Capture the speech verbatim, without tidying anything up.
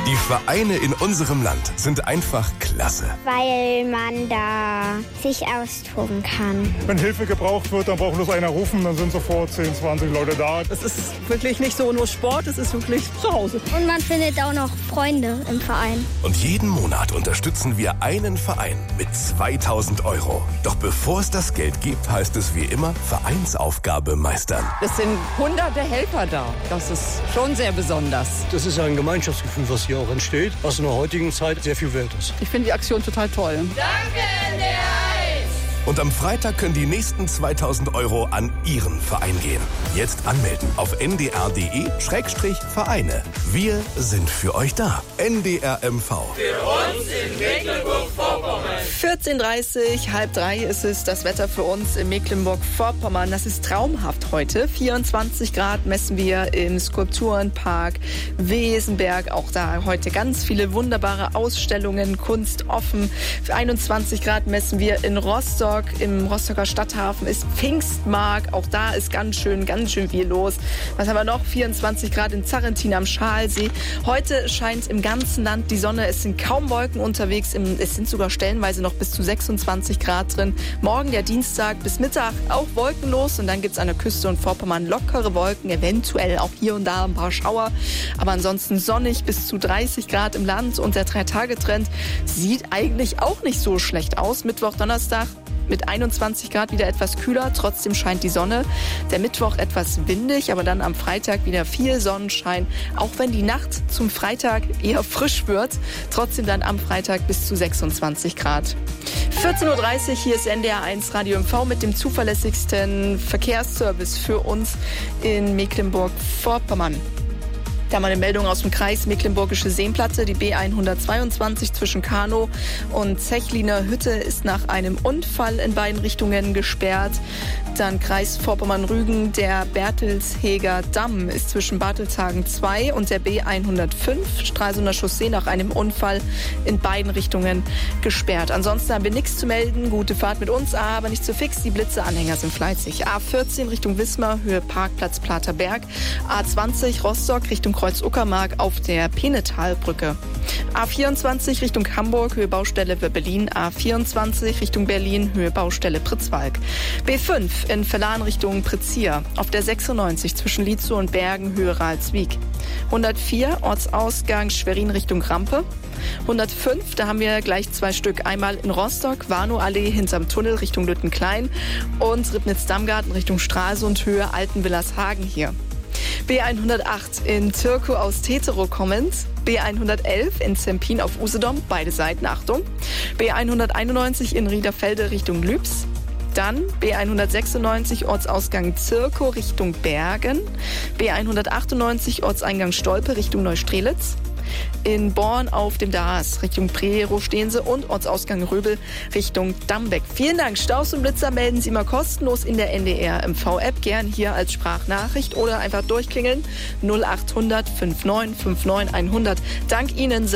Die Vereine in unserem Land sind einfach klasse. Weil man da sich austoben kann. Wenn Hilfe gebraucht wird, dann braucht bloß einer rufen, dann sind sofort zehn, zwanzig Leute da. Es ist wirklich nicht so nur Sport, es ist wirklich zu Hause. Und man findet auch noch Freunde im Verein. Und jeden Monat unterstützen wir einen Verein mit zweitausend Euro. Doch bevor es das Geld gibt, heißt es wie immer Vereinsaufgabe meistern. Es sind hunderte Helfer da. Das ist schon sehr besonders. Das ist ein Gemeinschaftsgefühl, was hier auch entsteht, was in der heutigen Zeit sehr viel wert ist. Ich finde die Aktion total toll. Danke, N D R eins! Und am Freitag können die nächsten zweitausend Euro an Ihren Verein gehen. Jetzt anmelden auf n d r punkt d e Schrägstrich Vereine. Wir sind für euch da. N D R M V. Für uns in Mecklenburg-Vorpommern. vierzehn Uhr dreißig, halb drei ist es, das Wetter für uns in Mecklenburg-Vorpommern. Das ist traumhaft heute. vierundzwanzig Grad messen wir im Skulpturenpark Wesenberg. Auch da heute ganz viele wunderbare Ausstellungen, Kunst offen. Für einundzwanzig Grad messen wir in Rostock. Im Rostocker Stadthafen ist Pfingstmarkt. Auch da ist ganz schön, ganz schön viel los. Was haben wir noch? vierundzwanzig Grad in Zarrentin am Schalsee. Heute scheint im ganzen Land die Sonne. Es sind kaum Wolken unterwegs. Es sind sogar stellenweise noch bis zu sechsundzwanzig Grad drin. Morgen, der Dienstag, bis Mittag auch wolkenlos. Und dann gibt es an der Küste und Vorpommern lockere Wolken. Eventuell auch hier und da ein paar Schauer. Aber ansonsten sonnig bis zu dreißig Grad im Land. Und der Drei-Tage-Trend sieht eigentlich auch nicht so schlecht aus. Mittwoch, Donnerstag mit einundzwanzig Grad wieder etwas kühler, trotzdem scheint die Sonne. Der Mittwoch etwas windig, aber dann am Freitag wieder viel Sonnenschein, auch wenn die Nacht zum Freitag eher frisch wird. Trotzdem dann am Freitag bis zu sechsundzwanzig Grad. vierzehn Uhr dreißig, hier ist N D R eins Radio M V mit dem zuverlässigsten Verkehrsservice für uns in Mecklenburg-Vorpommern. Da haben wir eine Meldung aus dem Kreis Mecklenburgische Seenplatte. Die B hundertzweiundzwanzig zwischen Kanow und Zechliner Hütte ist nach einem Unfall in beiden Richtungen gesperrt. Dann Kreis Vorpommern-Rügen, der Bertelsheger Damm ist zwischen Bartelshagen zwei und der B hundertfünf Stralsunder Chaussee nach einem Unfall in beiden Richtungen gesperrt. Ansonsten haben wir nichts zu melden. Gute Fahrt mit uns, aber nicht so fix. Die Blitzeanhänger sind fleißig. A vierzehn Richtung Wismar, Höhe Parkplatz Platerberg. A zwanzig Rostock Richtung Kreuz-Uckermark auf der Penetalbrücke. A vierundzwanzig Richtung Hamburg, Höhe Baustelle Wöbbelin. A vierundzwanzig Richtung Berlin, Höhe Baustelle Pritzwalk. B fünf in Verlan Richtung Prizier. Auf der sechsundneunzig zwischen Lietzow und Bergen, Höhe Ralswiek. hundertvier Ortsausgang Schwerin Richtung Rampe. hundertfünf, da haben wir gleich zwei Stück. Einmal in Rostock, Warnow-Allee hinterm Tunnel Richtung Lüttenklein und Ribnitz-Dammgarten Richtung Stralsund, Höhe Altenwillershagen hier. B hundertacht in Türkow aus Tetero kommend. B hundertelf in Zempin auf Usedom, beide Seiten, Achtung. B hunderteinundneunzig in Riederfelde Richtung Lübs. Dann B hundertsechsundneunzig Ortsausgang Zirkow Richtung Bergen. B hundertachtundneunzig Ortseingang Stolpe Richtung Neustrelitz. In Born auf dem Daas Richtung Prero stehen sie und Ortsausgang Röbel Richtung Dammbeck. Vielen Dank. Staus und Blitzer melden Sie immer kostenlos in der N D R M V-App. Gern hier als Sprachnachricht oder einfach durchklingeln null achthundert fünfundneunzig neunundfünfzig hundert. Dank Ihnen